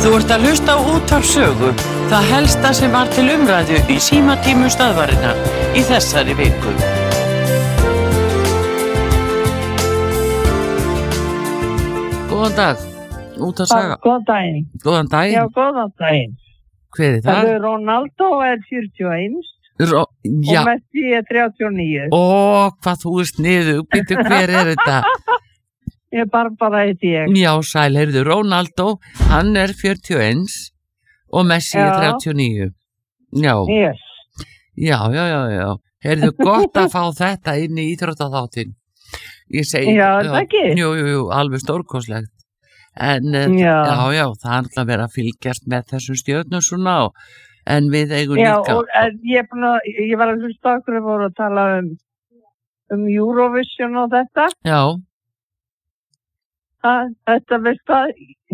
Þú ert að hlusta á Útvarp Sögu, það helsta sem var til umræðu í símatímum stöðvarinnar í þessari viku. Góðan dag, Útvarp Saga. Góðan daginn. Góðan daginn. Já, góðan daginn. Hver það? Það er Ronaldo 41 já. Og Messi 39. Ó, hvað þú ert niður, býttu hver þetta? Ég bara heiti ég. Já, sæl, heyrðu, Ronaldo, hann 41 og Messi 39. Já. Yes. Já. Heyrðu, gott að fá þetta inn í íþróttaþáttinn. Ég segi, já, það ekki? Jú, alveg stórkostlegt. En já, það er alltaf verið að fylgjast með þessum stjörnum svona en við eigum líka. Já, og ég var að hlusta okkur og voru að tala um Eurovision og þetta. Já. Þetta veist hvað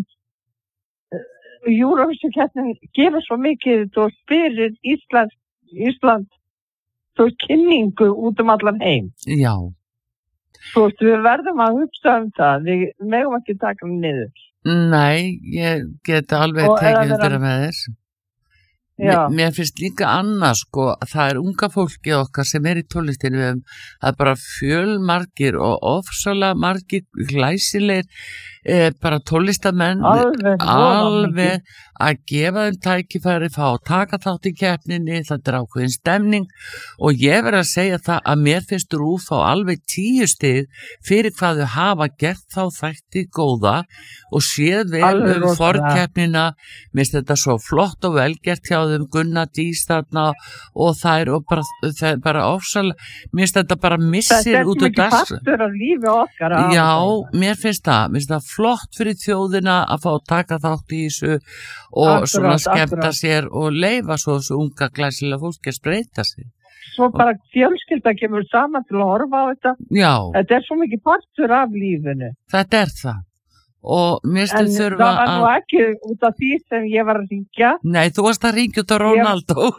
Eurovision-keppnin gefur svo mikið og spyrir Ísland svo kynningu út allan heim. Já. Þú veist, við verðum að hugsa það, við megum ekki taka hann niður. Nei, ég get alveg tekið undir með þess. Mér finnst líka annað sko, það unga fólki okkar sem í tónlistinu, það bara fjölmargir og ofsalega margir glæsilegir bara tólistamenn alveg að gefa þeim tækifæri, fá að taka þátt í keppninni, þetta ákveðin stemning og ég verð að segja það að mér finnst RÚV á alveg 10 stig fyrir hvað þau hafa gert þá þætti góða og séð vel forkeppnina, mér finnst þetta svo flott og velgert hjá þeim Gunna Dís þarna og þær og bara ofsalega, mér finnst þetta bara missir út úr þess. Þetta er svo mikið partur af lífi okkar. Já, mér finnst það flott fyrir þjóðina að fá að taka þátt í þessu og svona skemmta sér og leyfa svo þessu unga glæsilega fólki að spreita sig. Svo bara fjölskylda kemur saman til að horfa á þetta. Já. Þetta er svo mikið partur af lífinu. Þetta er það. Og mér stu þurfa að... En það var nú ekki út af því sem ég var að ringja. Nei, þú varst að ringja út af Ronaldo.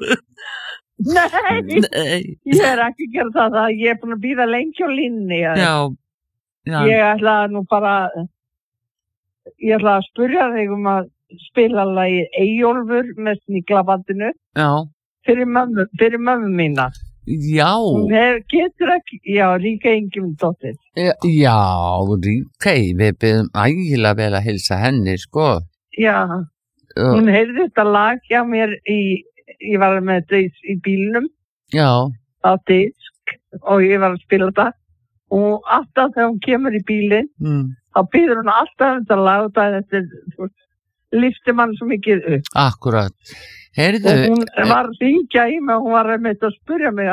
Nei, ég er ekki að gera það. Ég er búin að bíða lengi á línni. Já. Ég ætla nú bara... Ég ætla að spyrja þig að spila lagið Eyjólfur með Sniglabandinu. Já. Fyrir mömmu mína. Já. Hún getur ekki, Ríkey Ingimundardóttir. Já, Ríkey, við byrjum ægilega vel að hilsa henni, sko. Já, hún heyrði þetta lag hjá mér ég var með þetta í bílnum. Já. Á disk og ég var að spila þetta. Og alltaf þegar hún kemur í bílinn, þá býður hún alltaf þetta lag og þetta lyfti mann svo mikið upp. Akkurat. Heyrðu, og hún var að ringja í mig og hún var að spyrja mig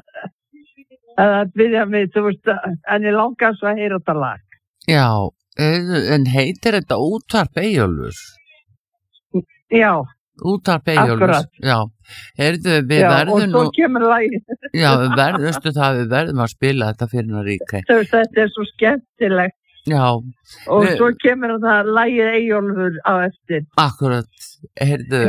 að byrja mig, þú veist, en ég langast að heyra þetta lag. Já, en heitir þetta Útvarp Eyjólfur? Já. Útvarp Eyjólfur. Akkurat. Já. Heyrðu, við verðum nú... Og svo kemur lagið. Já, við verðum að spila þetta fyrir hana Ríkey. Þetta er svo skemmtilegt. Já. Og svo kemur það lagið Eyjólfur á eftir. Akkurat. Heyrðu,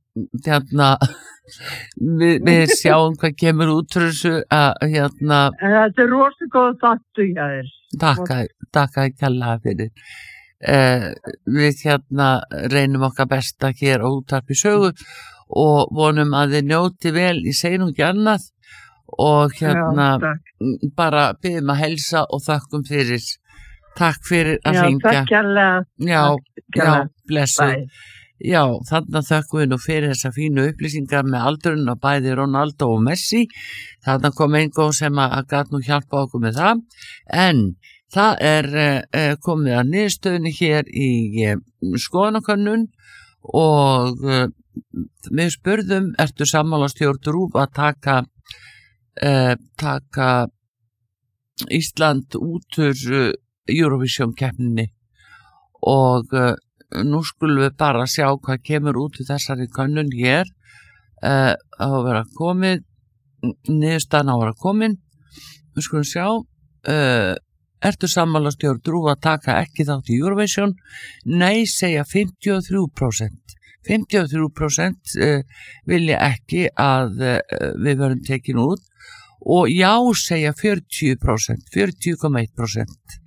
við sjáum hvað kemur út fyrir þessu Þetta er rosa góð þáttu hjá þér. Takk að kjalla fyrir. Við reynum okkar besta hér á Útvarpi Sögu og vonum að þið njóti vel, ég segi nú ekki annað og bara byggjum að helsa og þakkum fyrir. Takk fyrir að hringja. Já, takk kærlega. Já, blessuð. Já, þannig þakkum við nú fyrir þessa fínu upplýsingar með aldurinn á bæði Ronaldo og Messi. Þannig kom einhver sem að gat nú hjálpa okkur með það. En það komið að niðurstöðunni hér í skoðanakönnun og við spurðum, ertu sammála stjórn RÚV að taka Ísland út úr Eurovision-keppninni og nú skulum við bara sjá hvað kemur út úr þessari könnun hér að vera komið niðurstaðan á að vera komin við skulum sjá ertu sammála stjórn RÚV að taka ekki þátt í Eurovision? Nei, segja 53%. 53% vilja ekki að við verðum tekin út og já segja 40%, 40,1%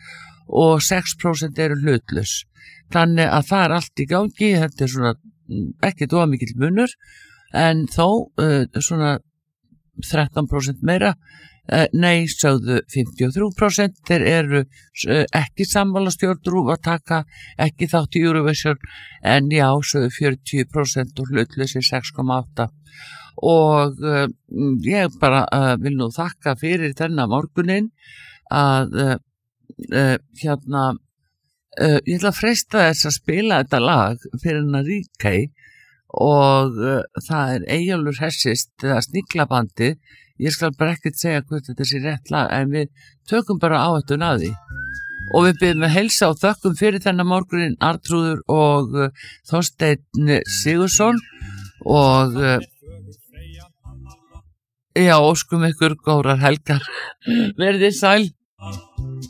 og 6% eru hlutlaus. Þannig að það allt í gangi, þetta svona ekki of mikill munur, en þó svona 13% meira, nei, sögðu 53%, þeir eru ekki sammála stjórn RÚV að taka ekki þátt í Eurovision, en já, sögðu 40% og hlutleysi 6,8%. Og ég bara vil nú þakka fyrir þennan morguninn að ég ætla að freista þess að spila þetta lag fyrir hennar Ríkey og það Eyjólfur Hessist, það Sniglabandið. Ég skal bara ekkert segja hvort þetta sé rétt lag, en við tökum bara áhættun að því. Og við byrjum að heilsa og þökkum fyrir þennan morguninn Arnþrúður og Þorsteinn Sigurðsson og já, óskum ykkur góðrar helgar. Verðið sæl.